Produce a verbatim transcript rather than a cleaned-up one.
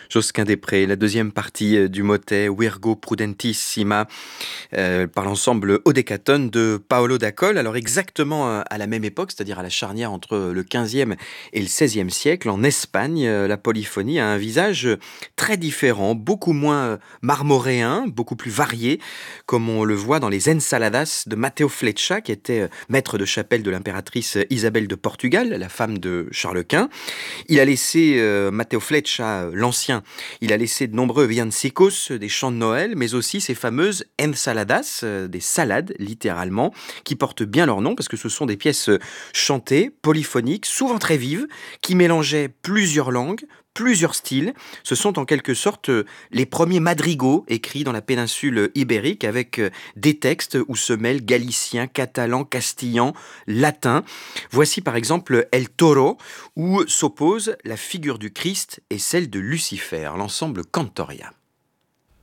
Josquin des Prés, la deuxième partie euh, du motet Virgo Prudentissima euh, par l'ensemble Odécaton de Paolo d'Acol. Alors exactement euh, à la même époque, c'est-à-dire à la charnière entre le quinzième et le seizième siècle, en Espagne, euh, la polyphonie a un visage très différent, beaucoup moins euh, marmoréen, beaucoup plus varié, comme on le voit dans les Ensaladas de Matteo Fleccia, qui était euh, maître de chapelle de l'impératrice Isabelle de Portugal, la femme de Charles Quint. Il a laissé, euh, Matteo Fleccia, euh, l'ancien, il a laissé de nombreux villancicos, des chants de Noël, mais aussi ces fameuses ensaladas, euh, des salades littéralement, qui portent bien leur nom parce que ce sont des pièces euh, chantées, polyphoniques, souvent très vives, qui mélangeaient plusieurs langues, plusieurs styles. Ce sont en quelque sorte euh, les premiers madrigaux écrits dans la péninsule ibérique avec euh, des textes où se mêlent galicien, catalan, castillan, latin. Voici par exemple El Toro, où s'oppose la figure du Christ et celle de Lucifer, l'ensemble Cantoria.